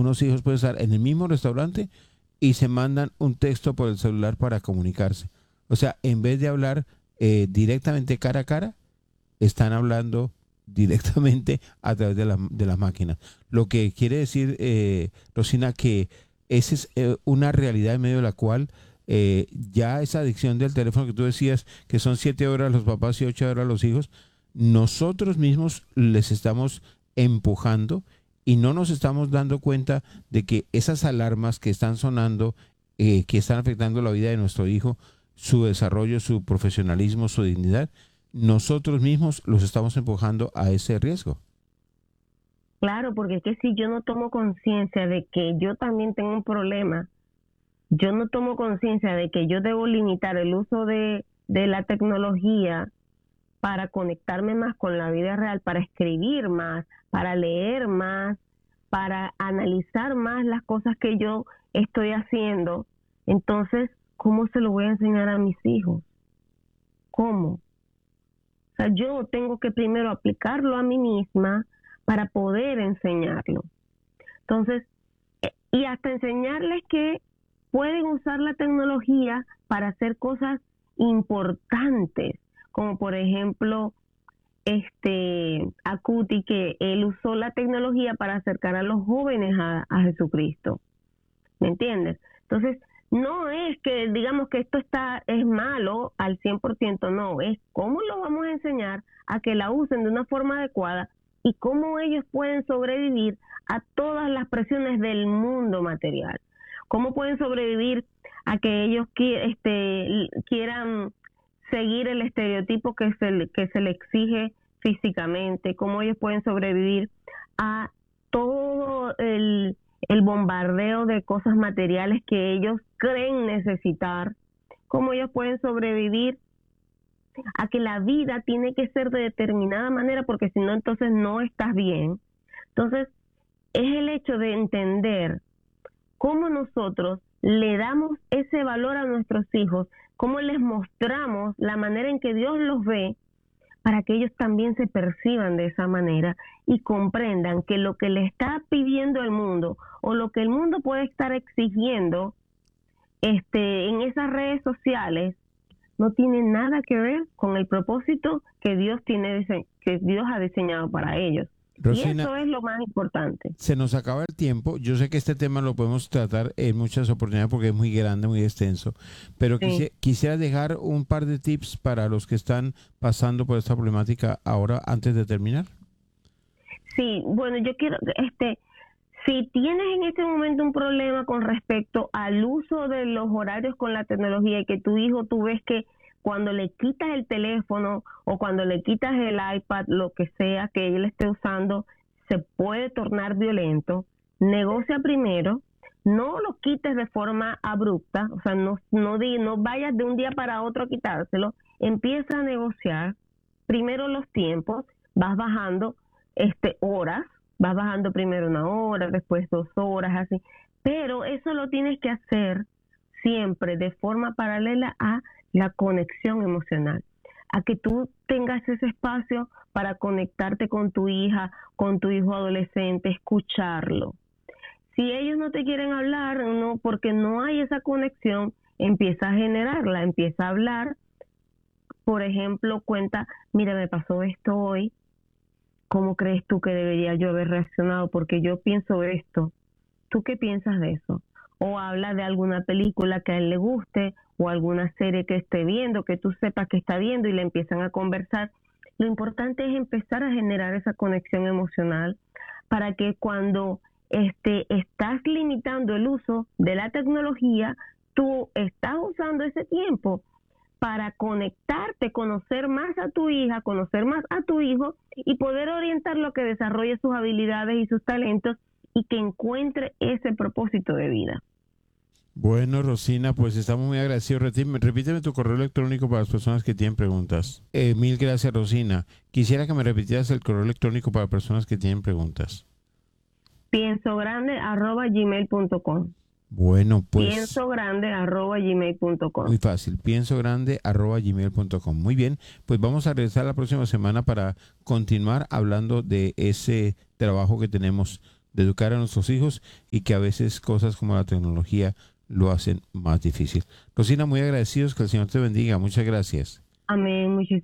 unos hijos pueden estar en el mismo restaurante y se mandan un texto por el celular para comunicarse. O sea, en vez de hablar directamente cara a cara, están hablando directamente a través de las máquinas. Lo que quiere decir, Rosina, que esa es una realidad en medio de la cual ya esa adicción del teléfono que tú decías, que son 7 horas los papás y 8 horas los hijos, nosotros mismos les estamos empujando y no nos estamos dando cuenta de que esas alarmas que están sonando, que están afectando la vida de nuestro hijo, su desarrollo, su profesionalismo, su dignidad, nosotros mismos los estamos empujando a ese riesgo. Claro, porque es que si yo no tomo conciencia de que yo también tengo un problema, yo no tomo conciencia de que yo debo limitar el uso de la tecnología para conectarme más con la vida real, para escribir más, para leer más, para analizar más las cosas que yo estoy haciendo, entonces, ¿cómo se lo voy a enseñar a mis hijos? ¿Cómo? O sea, yo tengo que primero aplicarlo a mí misma para poder enseñarlo. Entonces, y hasta enseñarles que pueden usar la tecnología para hacer cosas importantes, como por ejemplo, Acuti, que él usó la tecnología para acercar a los jóvenes a Jesucristo. ¿Me entiendes? Entonces, no es que digamos que esto es malo al 100%, no, es cómo lo vamos a enseñar a que la usen de una forma adecuada y cómo ellos pueden sobrevivir a todas las presiones del mundo material. Cómo pueden sobrevivir a que ellos quieran seguir el estereotipo que se le exige físicamente, cómo ellos pueden sobrevivir a todo el bombardeo de cosas materiales que ellos creen necesitar, cómo ellos pueden sobrevivir a que la vida tiene que ser de determinada manera, porque si no, entonces no estás bien. Entonces, es el hecho de entender cómo nosotros le damos ese valor a nuestros hijos, cómo les mostramos la manera en que Dios los ve, para que ellos también se perciban de esa manera y comprendan que lo que le está pidiendo el mundo o lo que el mundo puede estar exigiendo en esas redes sociales no tiene nada que ver con el propósito que Dios ha diseñado para ellos. Rosina, y eso es lo más importante. Se nos acaba el tiempo. Yo sé que este tema lo podemos tratar en muchas oportunidades porque es muy grande, muy extenso, pero Sí. quisiera dejar un par de tips para los que están pasando por esta problemática ahora antes de terminar. Sí, bueno, yo quiero, si tienes en este momento un problema con respecto al uso de los horarios con la tecnología y que tu hijo, tú ves que cuando le quitas el teléfono o cuando le quitas el iPad, lo que sea que él esté usando, se puede tornar violento, negocia primero, no lo quites de forma abrupta, o sea, no vayas de un día para otro a quitárselo, empieza a negociar primero los tiempos, vas bajando horas, vas bajando primero 1 hora, después 2 horas, así, pero eso lo tienes que hacer siempre de forma paralela a la conexión emocional, a que tú tengas ese espacio para conectarte con tu hija, con tu hijo adolescente, escucharlo. Si ellos no te quieren hablar, no, porque no hay esa conexión, empieza a generarla, empieza a hablar. Por ejemplo, cuenta, mira, me pasó esto hoy, ¿cómo crees tú que debería yo haber reaccionado? Porque yo pienso esto. ¿Tú qué piensas de eso? O habla de alguna película que a él le guste o alguna serie que esté viendo, que tú sepas que está viendo y le empiezan a conversar. Lo importante es empezar a generar esa conexión emocional para que cuando estás limitando el uso de la tecnología, tú estás usando ese tiempo para conectarte, conocer más a tu hija, conocer más a tu hijo y poder orientarlo a que desarrolle sus habilidades y sus talentos y que encuentre ese propósito de vida. Bueno, Rosina, pues estamos muy agradecidos. Repíteme tu correo electrónico para las personas que tienen preguntas. Mil gracias, Rosina. Quisiera que me repitieras el correo electrónico para personas que tienen preguntas. piensogrande@gmail.com. Bueno, pues piensogrande@gmail.com. muy fácil, piensogrande@gmail.com. Muy bien, pues vamos a regresar la próxima semana para continuar hablando de ese trabajo que tenemos de educar a nuestros hijos y que a veces cosas como la tecnología lo hacen más difícil. Rosina, muy agradecidos, que el Señor te bendiga. Muchas gracias. Amén. Muchísimas